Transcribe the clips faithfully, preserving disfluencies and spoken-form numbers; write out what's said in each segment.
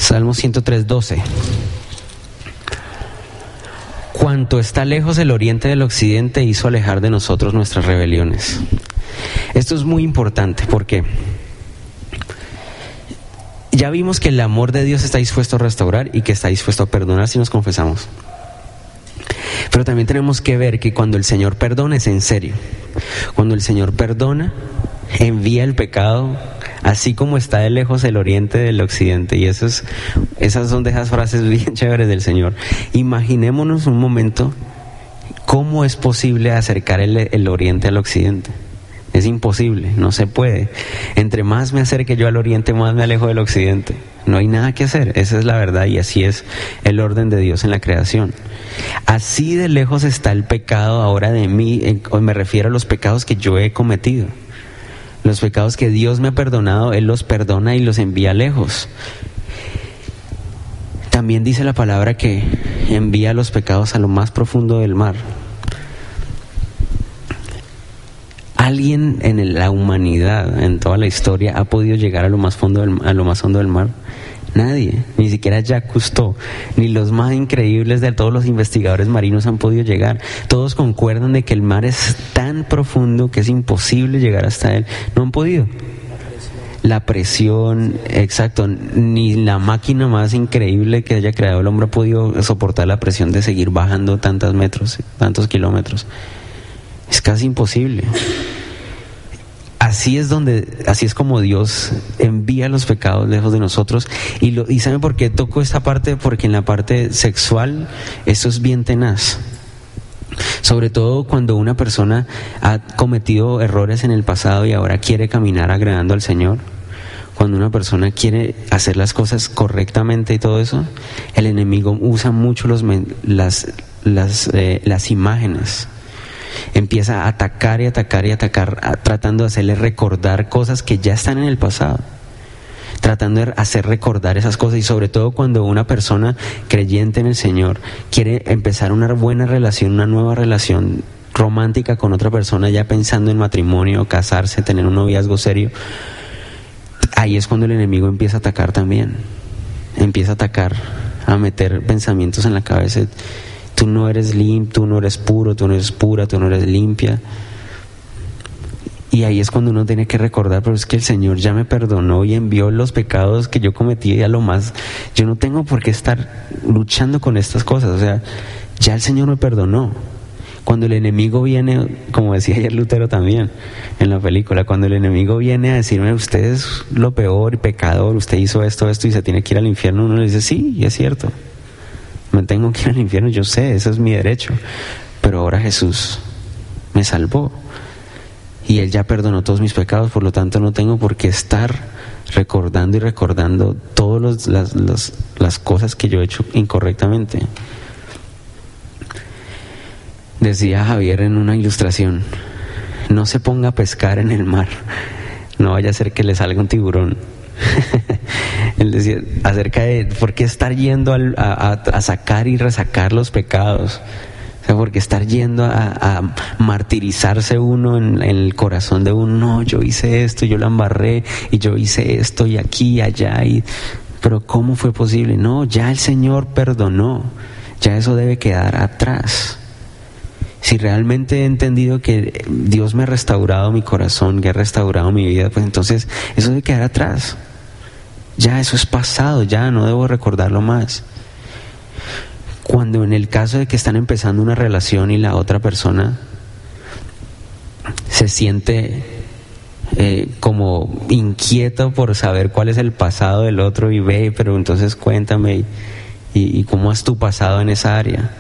Salmo ciento tres, doce. Cuanto está lejos el oriente del occidente, hizo alejar de nosotros nuestras rebeliones. Esto es muy importante porque ya vimos que el amor de Dios está dispuesto a restaurar y que está dispuesto a perdonar si nos confesamos. Pero también tenemos que ver que cuando el Señor perdona es en serio. Cuando el Señor perdona, envía el pecado, así como está de lejos el oriente del occidente. Y eso es, esas son de esas frases bien chéveres del Señor. Imaginémonos un momento cómo es posible acercar el, el oriente al occidente. Es imposible, no se puede. Entre más me acerque yo al oriente, más me alejo del occidente. No hay nada que hacer, esa es la verdad, y así es el orden de Dios en la creación. Así de lejos está el pecado ahora de mí, me refiero a los pecados que yo he cometido. Los pecados que Dios me ha perdonado, Él los perdona y los envía lejos. También dice la palabra que envía los pecados a lo más profundo del mar. ¿Alguien en la humanidad, en toda la historia, ha podido llegar a lo más fondo del, a lo más hondo del mar? Nadie, ni siquiera Jacques Cousteau, ni los más increíbles de todos los investigadores marinos han podido llegar. Todos concuerdan de que el mar es tan profundo que es imposible llegar hasta él. No han podido. La presión, exacto, ni la máquina más increíble que haya creado el hombre ha podido soportar la presión de seguir bajando tantos metros, tantos kilómetros. Es casi imposible. Así es donde, así es como Dios envía los pecados lejos de nosotros. Y, lo, y ¿saben por qué toco esta parte? Porque en la parte sexual esto es bien tenaz. Sobre todo cuando una persona ha cometido errores en el pasado y ahora quiere caminar agradando al Señor. Cuando una persona quiere hacer las cosas correctamente y todo eso, el enemigo usa mucho los, las, las, eh, las imágenes. Empieza a atacar y atacar y atacar, a, tratando de hacerle recordar cosas que ya están en el pasado, tratando de hacer recordar esas cosas. Y sobre todo cuando una persona creyente en el Señor quiere empezar una buena relación, una nueva relación romántica con otra persona, ya pensando en matrimonio, casarse, tener un noviazgo serio, ahí es cuando el enemigo empieza a atacar también, empieza a atacar, a meter pensamientos en la cabeza. Tú no eres limpio, tú no eres puro, tú no eres pura, tú no eres limpia. Y ahí es cuando uno tiene que recordar, pero es que el Señor ya me perdonó y envió los pecados que yo cometí a lo más. Yo no tengo por qué estar luchando con estas cosas, o sea, ya el Señor me perdonó. Cuando el enemigo viene, como decía ayer Lutero también en la película, cuando el enemigo viene a decirme, usted es lo peor, pecador, usted hizo esto, esto y se tiene que ir al infierno, uno le dice, sí, y es cierto. Me tengo que ir al infierno, yo sé, ese es mi derecho. Pero ahora Jesús me salvó y Él ya perdonó todos mis pecados, por lo tanto no tengo por qué estar recordando y recordando todas las, las, las cosas que yo he hecho incorrectamente. Decía Javier en una ilustración, no se ponga a pescar en el mar, no vaya a ser que le salga un tiburón. Él decía acerca de por qué estar yendo a, a, a sacar y resacar los pecados, o sea, por qué estar yendo a, a martirizarse uno en, en el corazón de uno. No, yo hice esto, yo la embarré y yo hice esto y aquí y allá y, pero ¿cómo fue posible? No, ya el Señor perdonó, ya eso debe quedar atrás. Si realmente he entendido que Dios me ha restaurado mi corazón, que ha restaurado mi vida, pues entonces eso debe quedar atrás. Ya eso es pasado, ya no debo recordarlo más. Cuando en el caso de que están empezando una relación y la otra persona se siente eh, como inquieto por saber cuál es el pasado del otro y ve, pero entonces cuéntame y, y, y cómo es tu pasado en esa área.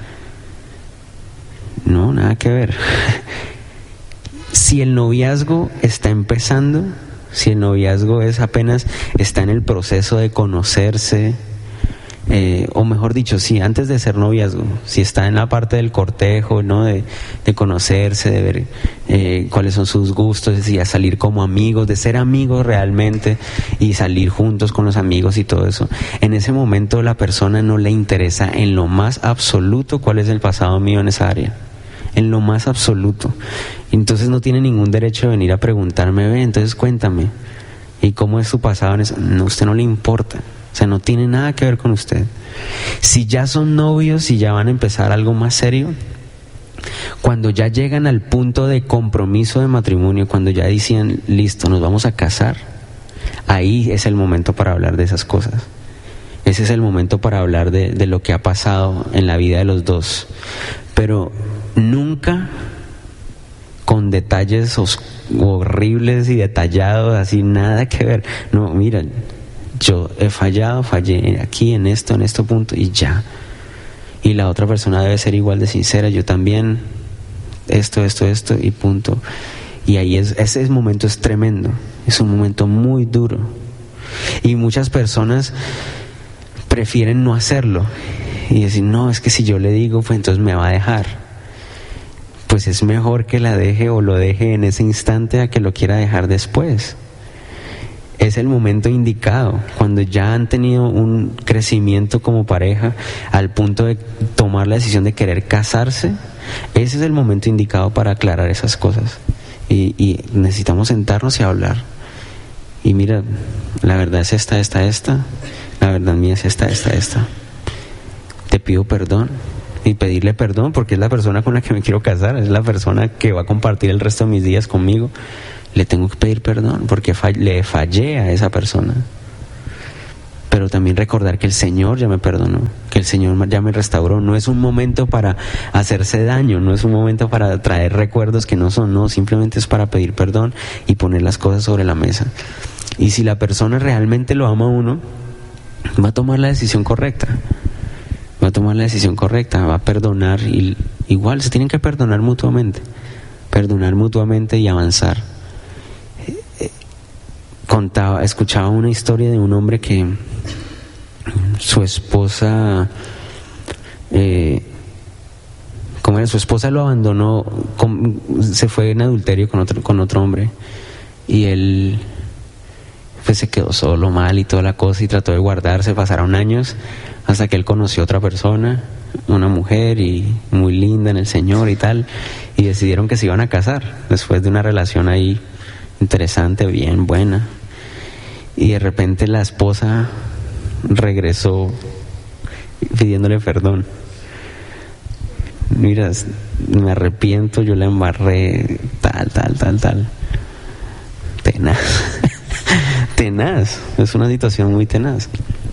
No, nada que ver. Si el noviazgo está empezando, si el noviazgo es apenas, está en el proceso de conocerse, eh, o mejor dicho, si antes de ser noviazgo, si está en la parte del cortejo, ¿no? de, de conocerse, de ver eh, cuáles son sus gustos, y a salir como amigos, de ser amigos realmente y salir juntos con los amigos y todo eso. En ese momento la persona no le interesa en lo más absoluto cuál es el pasado mío en esa área. En lo más absoluto. Entonces no tiene ningún derecho de venir a preguntarme, ve, entonces cuéntame, ¿y cómo es tu pasado en eso? No, a usted no le importa. O sea, no tiene nada que ver con usted. Si ya son novios y ya van a empezar algo más serio, cuando ya llegan al punto de compromiso de matrimonio, cuando ya dicen, listo, nos vamos a casar, ahí es el momento para hablar de esas cosas. Ese es el momento para hablar de, de lo que ha pasado en la vida de los dos. Pero nunca con detalles os, horribles y detallados, así, nada que ver. No, mira, yo he fallado, fallé aquí, en esto, en este punto, y ya. Y la otra persona debe ser igual de sincera, yo también, esto, esto, esto, y punto. Y ahí es, ese momento es tremendo, es un momento muy duro. Y muchas personas prefieren no hacerlo y decir, no, es que si yo le digo, pues entonces me va a dejar. Pues es mejor que la deje o lo deje en ese instante a que lo quiera dejar después. Es el momento indicado, cuando ya han tenido un crecimiento como pareja al punto de tomar la decisión de querer casarse. Ese es el momento indicado para aclarar esas cosas. Y, y necesitamos sentarnos y hablar. Y mira, la verdad es esta, esta, esta. La verdad mía es esta, esta, esta. Te pido perdón. Y pedirle perdón porque es la persona con la que me quiero casar, es la persona que va a compartir el resto de mis días conmigo. Le tengo que pedir perdón porque fall- le fallé a esa persona. Pero también recordar que el Señor ya me perdonó, que el Señor ya me restauró. No es un momento para hacerse daño, no es un momento para traer recuerdos que no son, no, simplemente es para pedir perdón y poner las cosas sobre la mesa. Y si la persona realmente lo ama a uno, va a tomar la decisión correcta. Va a tomar la decisión correcta, va a perdonar, y igual se tienen que perdonar mutuamente, perdonar mutuamente y avanzar. Contaba, escuchaba una historia de un hombre que su esposa, eh, como era, su esposa lo abandonó, con, se fue en adulterio con otro, con otro hombre, y él pues se quedó solo, mal y toda la cosa, y trató de guardarse. Pasaron años hasta que él conoció a otra persona, una mujer y muy linda en el Señor y tal, y decidieron que se iban a casar después de una relación ahí interesante, bien buena. Y de repente la esposa regresó pidiéndole perdón. Mira, me arrepiento, yo la embarré, tal, tal, tal, tal. Tenaz. Tenaz, es una situación muy tenaz.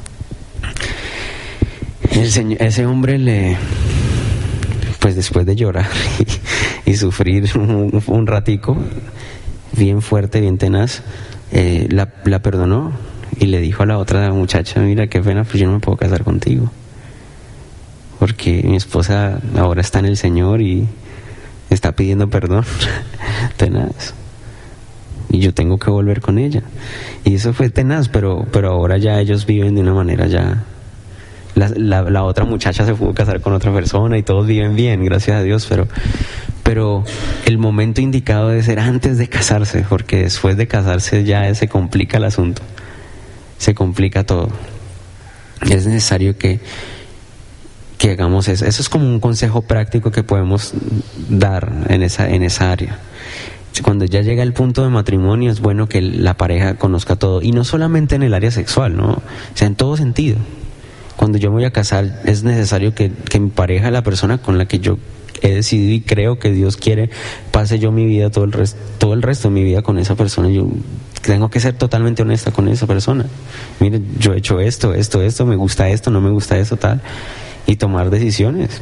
El señor, ese hombre le, pues después de llorar y, y sufrir un, un ratico, bien fuerte, bien tenaz, eh, la, la perdonó y le dijo a la otra muchacha, mira, qué pena, pues yo no me puedo casar contigo, porque mi esposa ahora está en el Señor y está pidiendo perdón. Tenaz. Y yo tengo que volver con ella. Y eso fue tenaz, pero, pero ahora ya ellos viven de una manera ya... La, la, la otra muchacha se pudo casar con otra persona y todos viven bien, gracias a Dios, pero, pero el momento indicado debe ser antes de casarse, porque después de casarse ya se complica el asunto, se complica todo. Es necesario que, que hagamos eso. Eso es como un consejo práctico que podemos dar en esa, en esa área. Cuando ya llega el punto de matrimonio es bueno que la pareja conozca todo, y no solamente en el área sexual, ¿no? O sea, en todo sentido. Cuando yo me voy a casar es necesario que, que mi pareja, la persona con la que yo he decidido y creo que Dios quiere, pase yo mi vida, todo el resto, todo el resto de mi vida con esa persona. Yo tengo que ser totalmente honesta con esa persona. Mire, yo he hecho esto, esto, esto, me gusta esto, no me gusta esto, tal, y tomar decisiones.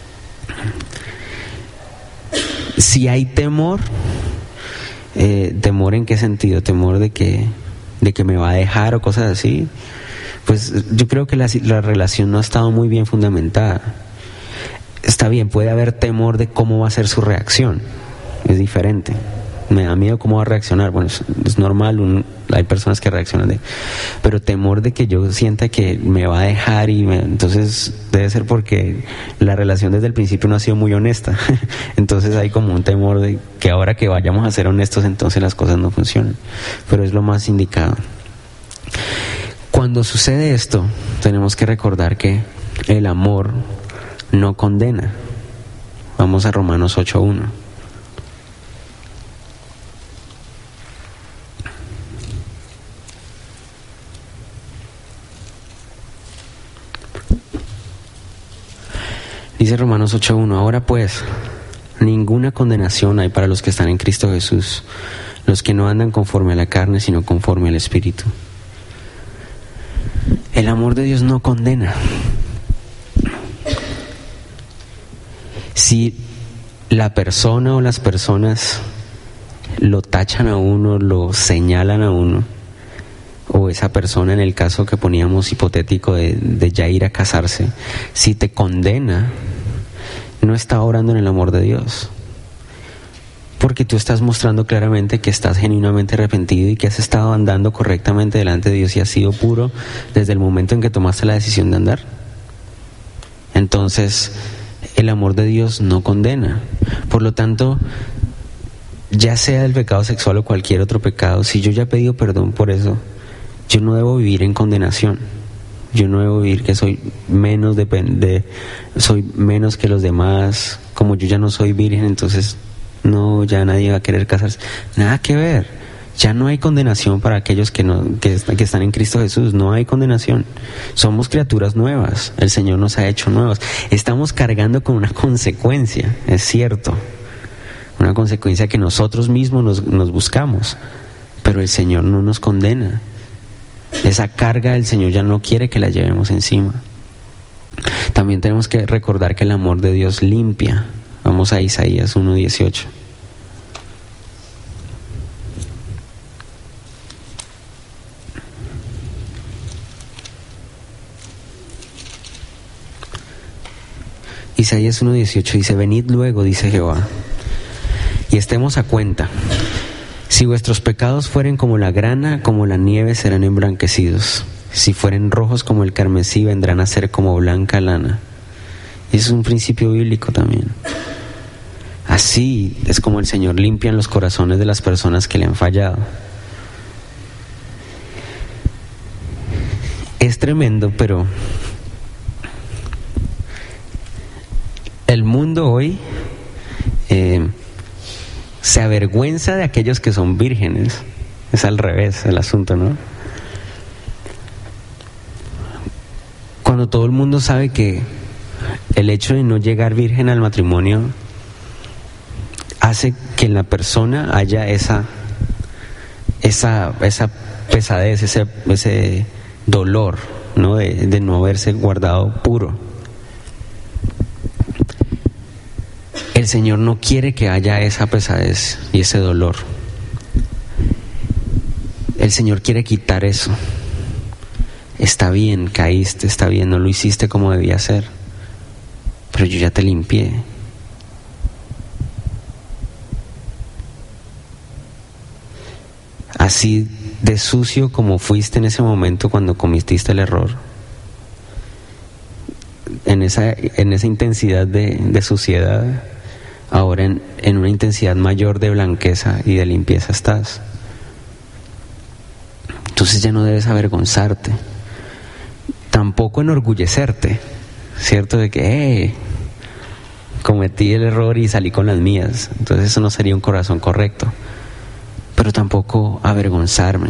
Si hay temor, eh, temor en qué sentido, temor de que, de que me va a dejar o cosas así, pues yo creo que la, la relación no ha estado muy bien fundamentada. Está bien, puede haber temor de cómo va a ser su reacción, es diferente. Me da miedo cómo va a reaccionar, bueno, es, es normal, un, hay personas que reaccionan de, pero temor de que yo sienta que me va a dejar, y me, entonces debe ser porque la relación desde el principio no ha sido muy honesta. Entonces hay como un temor de que ahora que vayamos a ser honestos, entonces las cosas no funcionan, pero es lo más indicado. Cuando sucede esto, tenemos que recordar que el amor no condena. Vamos a Romanos ocho uno. Dice Romanos ocho uno, ahora pues, ninguna condenación hay para los que están en Cristo Jesús, los que no andan conforme a la carne, sino conforme al Espíritu. El amor de Dios no condena. Si la persona o las personas lo tachan a uno, lo señalan a uno, o esa persona, en el caso que poníamos hipotético de, de ya ir a casarse, si te condena, no está orando en el amor de Dios, porque tú estás mostrando claramente que estás genuinamente arrepentido y que has estado andando correctamente delante de Dios y has sido puro desde el momento en que tomaste la decisión de andar. Entonces, el amor de Dios no condena. Por lo tanto, ya sea el pecado sexual o cualquier otro pecado, si yo ya he pedido perdón por eso, yo no debo vivir en condenación. Yo no debo vivir que soy menos de, de soy menos que los demás. Como yo ya no soy virgen, entonces no, ya nadie va a querer casarse. Nada que ver. Ya no hay condenación para aquellos que no que, que están en Cristo Jesús. No hay condenación. Somos criaturas nuevas. El Señor nos ha hecho nuevas. Estamos cargando con una consecuencia, es cierto. Una consecuencia que nosotros mismos nos, nos buscamos. Pero el Señor no nos condena. Esa carga el Señor ya no quiere que la llevemos encima. También tenemos que recordar que el amor de Dios limpia. Vamos a Isaías uno dieciocho. Isaías uno dieciocho dice, venid luego, dice Jehová, y estemos a cuenta. Si vuestros pecados fueren como la grana, como la nieve serán emblanquecidos. Si fueren rojos como el carmesí, vendrán a ser como blanca lana. Y eso es un principio bíblico también. Así es como el Señor limpia en los corazones de las personas que le han fallado. Es tremendo, pero el mundo hoy eh, se avergüenza de aquellos que son vírgenes. Es al revés el asunto, ¿no? Cuando todo el mundo sabe que el hecho de no llegar virgen al matrimonio hace que en la persona haya esa esa esa pesadez, ese ese dolor, ¿no? De, de no haberse guardado puro. El Señor no quiere que haya esa pesadez y ese dolor. El Señor quiere quitar eso. Está bien, caíste, está bien, no lo hiciste como debía ser, pero yo ya te limpié. Así de sucio como fuiste en ese momento cuando cometiste el error, en esa, en esa intensidad de, de suciedad, ahora en, en una intensidad mayor de blanqueza y de limpieza estás. Entonces ya no debes avergonzarte, tampoco enorgullecerte, ¿cierto? De que, eh, cometí el error y salí con las mías. Entonces eso no sería un corazón correcto. Pero tampoco avergonzarme.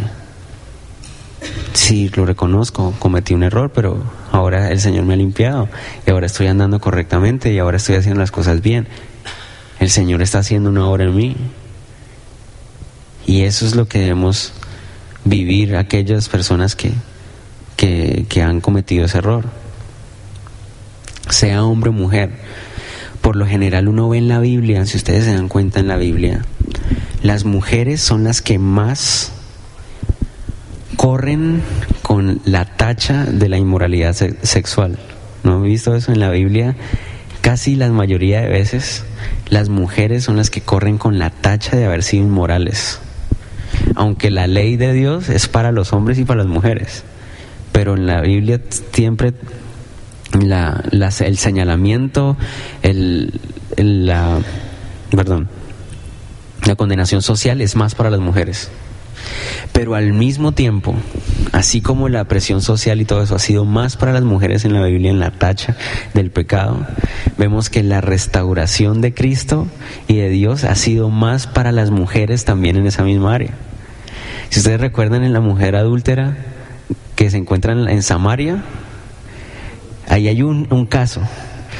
Sí, lo reconozco, cometí un error, pero ahora el Señor me ha limpiado y ahora estoy andando correctamente y ahora estoy haciendo las cosas bien. El Señor está haciendo una obra en mí. Y eso es lo que debemos vivir aquellas personas que, que, que han cometido ese error. Sea hombre o mujer. Por lo general uno ve en la Biblia, si ustedes se dan cuenta en la Biblia, las mujeres son las que más corren con la tacha de la inmoralidad se- sexual. ¿No han visto eso en la Biblia? Casi la mayoría de veces las mujeres son las que corren con la tacha de haber sido inmorales. Aunque la ley de Dios es para los hombres y para las mujeres, pero en la Biblia siempre la, la, el señalamiento, el, el, la, perdón, la condenación social es más para las mujeres. Pero al mismo tiempo, así como la presión social y todo eso ha sido más para las mujeres en la Biblia, en la tacha del pecado, vemos que la restauración de Cristo y de Dios ha sido más para las mujeres también en esa misma área. Si ustedes recuerdan en la mujer adúltera que se encuentra en Samaria, ahí hay un, un caso.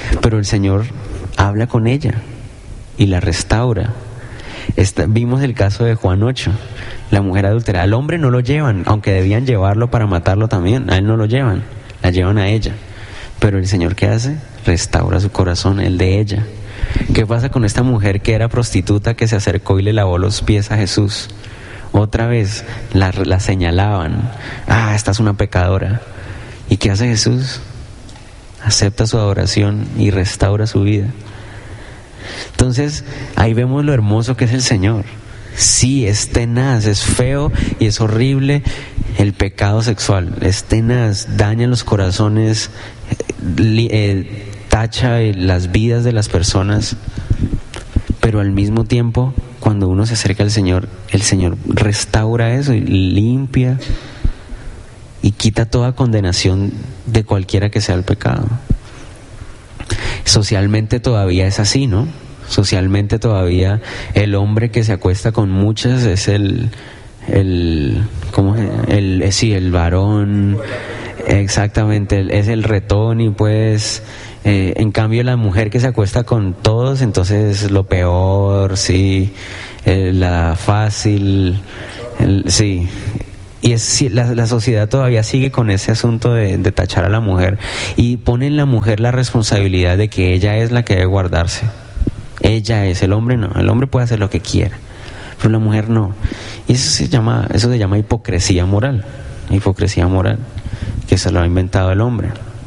pero el Señor habla con ella y la restaura. Esta, vimos el caso de Juan ocho, la mujer adúltera. Al hombre no lo llevan, aunque debían llevarlo para matarlo también, a él no lo llevan, la llevan a ella. Pero el Señor, ¿qué hace? Restaura su corazón, el de ella. ¿Qué pasa con esta mujer que era prostituta, que se acercó y le lavó los pies a Jesús? Otra vez la, la señalaban, ah, esta es una pecadora. ¿Y qué hace Jesús? Acepta su adoración y restaura su vida. Entonces, ahí vemos lo hermoso que es el Señor. Sí, es tenaz, es feo y es horrible el pecado sexual. Es tenaz, daña los corazones, eh, eh, tacha las vidas de las personas. Pero al mismo tiempo, cuando uno se acerca al Señor, el Señor restaura eso y limpia y quita toda condenación de cualquiera que sea el pecado. Socialmente todavía es así, ¿no? Socialmente todavía el hombre que se acuesta con muchas es el, el, ¿cómo es? El, sí, el varón, exactamente, es el retón y pues, eh, en cambio la mujer que se acuesta con todos, entonces es lo peor, sí, eh, la fácil, el, sí. Y es, la, la sociedad todavía sigue con ese asunto de, de tachar a la mujer y pone en la mujer la responsabilidad de que ella es la que debe guardarse. Ella es, el hombre no, el hombre puede hacer lo que quiera, pero la mujer no. Y eso se llama, eso se llama hipocresía moral, hipocresía moral, que se lo ha inventado el hombre.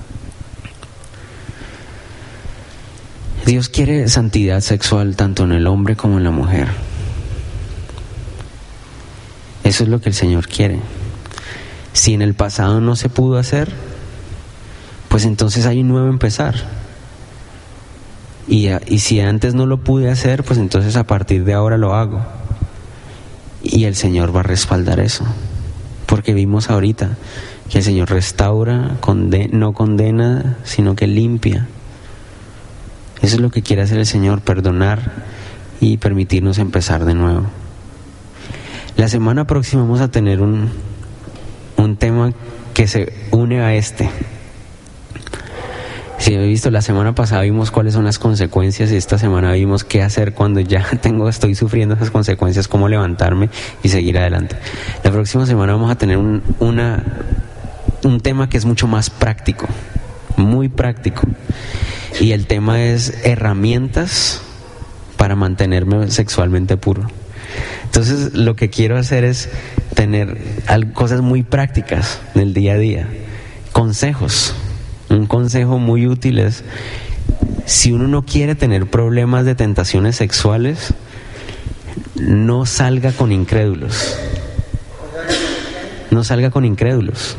Dios quiere santidad sexual tanto en el hombre como en la mujer. Eso es lo que el Señor quiere. Si en el pasado no se pudo hacer, pues entonces hay un nuevo empezar. Y, y si antes no lo pude hacer, pues entonces a partir de ahora lo hago. Y el Señor va a respaldar eso. Porque vimos ahorita que el Señor restaura, conde- no condena, sino que limpia. Eso es lo que quiere hacer el Señor, perdonar y permitirnos empezar de nuevo. La semana próxima vamos a tener un, un tema que se une a este. Si he visto, la semana pasada vimos cuáles son las consecuencias y esta semana vimos qué hacer cuando ya tengo, estoy sufriendo esas consecuencias, cómo levantarme y seguir adelante. La próxima semana vamos a tener un, una, un tema que es mucho más práctico, muy práctico. Y el tema es herramientas para mantenerme sexualmente puro. Entonces lo que quiero hacer es tener cosas muy prácticas del día a día, consejos. Un consejo muy útil es, si uno no quiere tener problemas de tentaciones sexuales, no salga con incrédulos. No salga con incrédulos.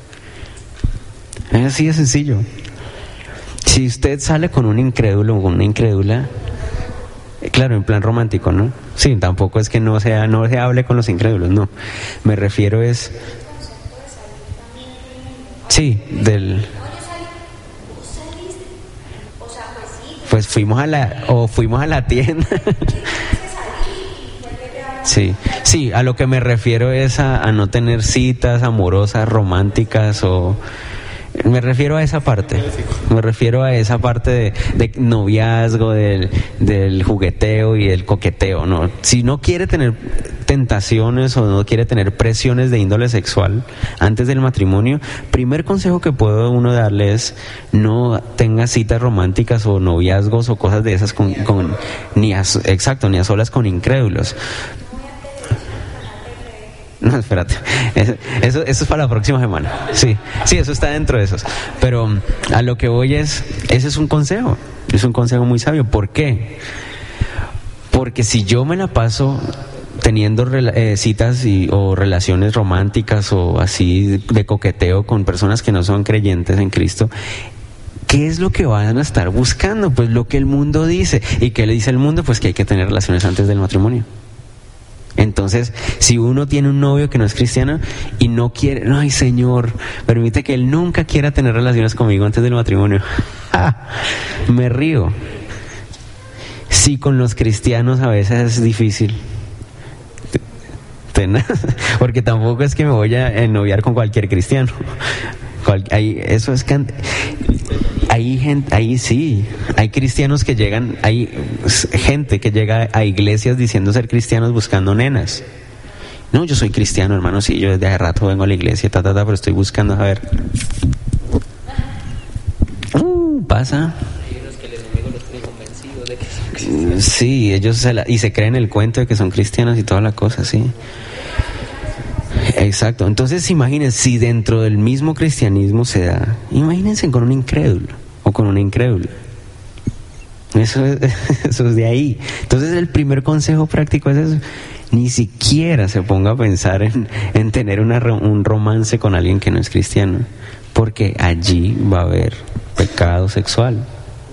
Es así de sencillo. Si usted sale con un incrédulo o con una incrédula, claro, en plan romántico, ¿no? Sí, tampoco es que no sea, no se hable con los incrédulos, no. Me refiero es, sí, del... Pues fuimos a la, o fuimos a la tienda. Sí, sí, a lo que me refiero es a, a no tener citas amorosas, románticas o... Me refiero a esa parte, me refiero a esa parte de, de noviazgo, del, del jugueteo y el coqueteo, ¿no? Si no quiere tener tentaciones o no quiere tener presiones de índole sexual antes del matrimonio, primer consejo que puedo uno darle es no tenga citas románticas o noviazgos o cosas de esas con, con ni a, exacto, ni a solas con incrédulos. No, espérate, eso, eso, eso es para la próxima semana. Sí, sí, eso está dentro de esos. Pero a lo que voy es, ese es un consejo, es un consejo muy sabio. ¿Por qué? Porque si yo me la paso teniendo eh, citas y, o relaciones románticas o así de coqueteo con personas que no son creyentes en Cristo, ¿qué es lo que van a estar buscando? Pues lo que el mundo dice. ¿Y qué le dice el mundo? Pues que hay que tener relaciones antes del matrimonio. Entonces, si uno tiene un novio que no es cristiano y no quiere, ay Señor, permite que él nunca quiera tener relaciones conmigo antes del matrimonio. ¡Ah! Me río. Sí, con los cristianos a veces es difícil. Tenaz, porque tampoco es que me voy a ennoviar con cualquier cristiano. Cual, hay, eso es can... hay gente, ahí sí, hay cristianos que llegan, hay gente que llega a iglesias diciendo ser cristianos buscando nenas. No, yo soy cristiano, hermano, sí, yo desde hace rato vengo a la iglesia, ta, ta, ta, pero estoy buscando a ver. Uh, pasa. Sí, ellos se la, y se creen el cuento de que son cristianos y toda la cosa, sí. Exacto. Entonces, imagínense, si dentro del mismo cristianismo se da, imagínense con un incrédulo o con una incrédula. Eso es, eso es de ahí. Entonces, el primer consejo práctico es eso. Ni siquiera se ponga a pensar en, en tener una, un romance con alguien que no es cristiano, porque allí va a haber pecado sexual.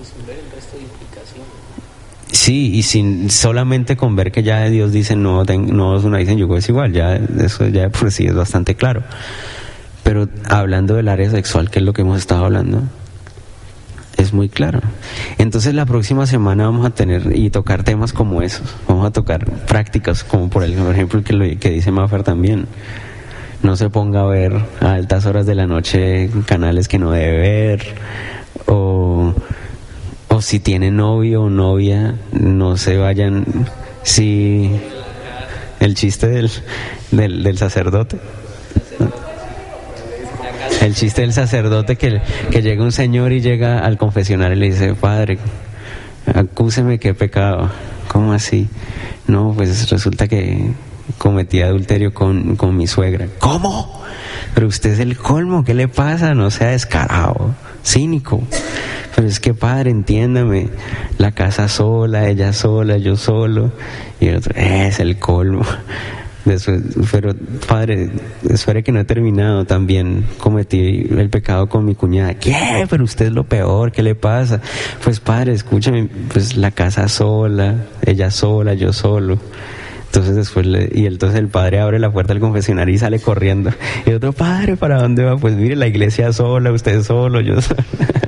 Sí, y sin solamente con ver que ya Dios dice no, ten, no es una dicen yugo, es igual, ya eso ya por sí es bastante claro. Pero hablando del área sexual, que es lo que hemos estado hablando, es muy claro. Entonces la próxima semana vamos a tener y tocar temas como esos, vamos a tocar prácticas como por ejemplo el que, lo, que dice Maffer también. No se ponga a ver a altas horas de la noche canales que no debe ver, o o si tiene novio o novia, no se vayan. Si el chiste del, del, del sacerdote, el chiste del sacerdote que, que llega un señor y llega al confesionario y le dice: padre, acúseme que he pecado. ¿Cómo así? No, pues resulta que cometí adulterio con, con mi suegra. ¿Cómo? Pero usted es el colmo, ¿qué le pasa? No sea descarado, cínico. Pero es que, padre, entiéndame, la casa sola, ella sola, yo solo, y el otro, es el colmo. Después, pero, padre, espere que no he terminado, también cometí el pecado con mi cuñada. ¿Qué? Pero usted es lo peor, ¿qué le pasa? Pues, padre, escúchame, pues la casa sola, ella sola, yo solo. Entonces después le, y entonces el padre abre la puerta del confesionario y sale corriendo. Y el otro: padre, ¿para dónde va? Pues mire, la iglesia sola, usted solo, yo solo.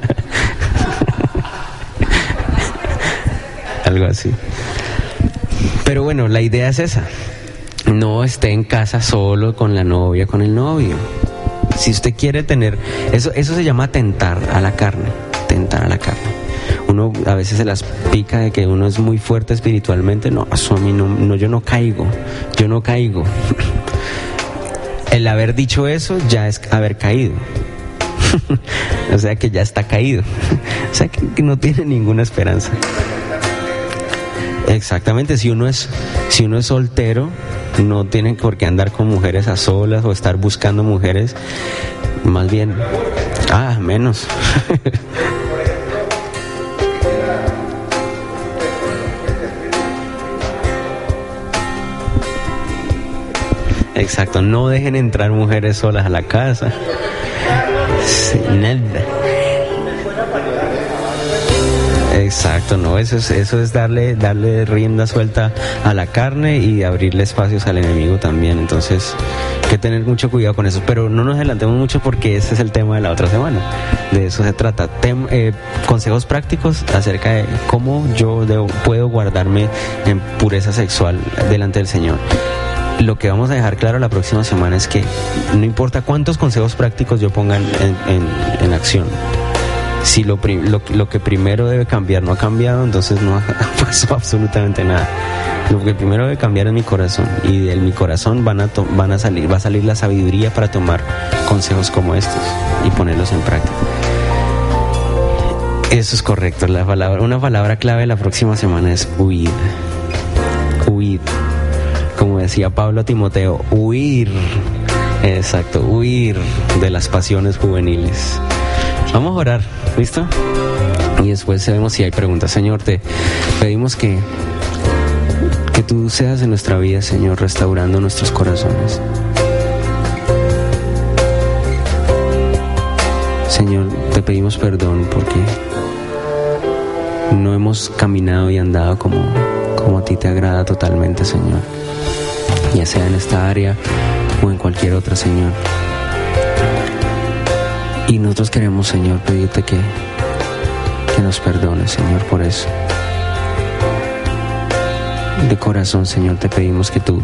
Algo así. Pero bueno, la idea es esa. No esté en casa solo con la novia, con el novio. Si usted quiere tener, eso, eso se llama tentar a la carne, tentar a la carne. Uno a veces se las pica de que uno es muy fuerte espiritualmente. No, eso a mí no, no, yo no caigo, yo no caigo. El haber dicho eso ya es haber caído. O sea que ya está caído. O sea que, que no tiene ninguna esperanza. Exactamente, si uno es, si uno es soltero, no tiene por qué andar con mujeres a solas o estar buscando mujeres, más bien, ah, menos. Exacto, no dejen entrar mujeres solas a la casa. Sí, nada. Exacto, no, eso es, eso es darle, darle rienda suelta a la carne y abrirle espacios al enemigo también. Entonces, hay que tener mucho cuidado con eso, pero no nos adelantemos mucho porque ese es el tema de la otra semana. De eso se trata. Tem, eh, consejos prácticos acerca de cómo yo debo, puedo guardarme en pureza sexual delante del Señor. Lo que vamos a dejar claro la próxima semana es que no importa cuántos consejos prácticos yo ponga en, en, en acción, si lo, lo, lo que primero debe cambiar no ha cambiado, entonces no pasó absolutamente nada. Lo que primero debe cambiar es mi corazón, y de mi corazón van a, to, van a salir, va a salir la sabiduría para tomar consejos como estos y ponerlos en práctica. Eso es correcto. La palabra, una palabra clave la próxima semana es huir. Huir. Como decía Pablo a Timoteo, huir. Exacto, huir de las pasiones juveniles. Vamos a orar, ¿listo? Y después vemos si hay preguntas. Señor, te pedimos que, que tú seas en nuestra vida, Señor, restaurando nuestros corazones. Señor, te pedimos perdón porque no hemos caminado y andado como, como a ti te agrada totalmente, Señor. Ya sea en esta área o en cualquier otra, Señor. Y nosotros queremos, Señor, pedirte que, que nos perdones, Señor, por eso. De corazón, Señor, te pedimos que tú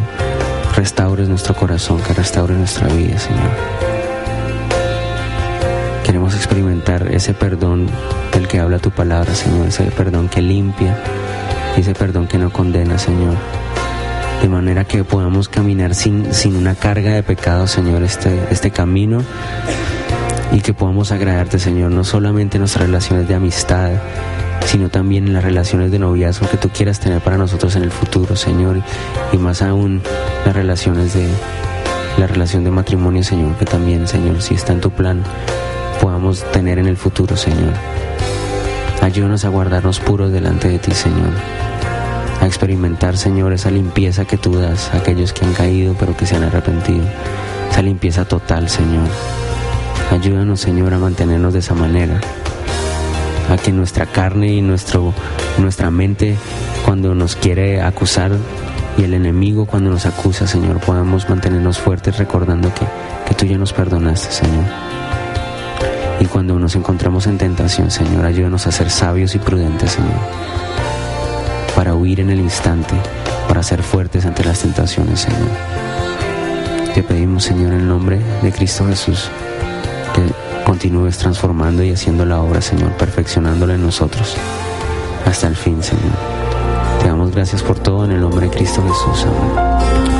restaures nuestro corazón, que restaures nuestra vida, Señor. Queremos experimentar ese perdón del que habla tu palabra, Señor, ese perdón que limpia, ese perdón que no condena, Señor. De manera que podamos caminar sin, sin una carga de pecado, Señor, este, este camino, y que podamos agradarte, Señor, no solamente en nuestras relaciones de amistad, sino también en las relaciones de noviazgo que tú quieras tener para nosotros en el futuro, Señor, y más aún las relaciones de la relación de matrimonio, Señor, que también, Señor, si está en tu plan, podamos tener en el futuro, Señor. Ayúdanos a guardarnos puros delante de ti, Señor, a experimentar, Señor, esa limpieza que tú das a aquellos que han caído pero que se han arrepentido, esa limpieza total, Señor. Ayúdanos, Señor, a mantenernos de esa manera, a que nuestra carne y nuestro, nuestra mente, cuando nos quiere acusar, y el enemigo cuando nos acusa, Señor, podamos mantenernos fuertes recordando que, que tú ya nos perdonaste, Señor. Y cuando nos encontramos en tentación, Señor, ayúdanos a ser sabios y prudentes, Señor, para huir en el instante, para ser fuertes ante las tentaciones, Señor. Te pedimos, Señor, en el nombre de Cristo Jesús, que continúes transformando y haciendo la obra, Señor, perfeccionándola en nosotros hasta el fin, Señor. Te damos gracias por todo en el nombre de Cristo Jesús. Amén.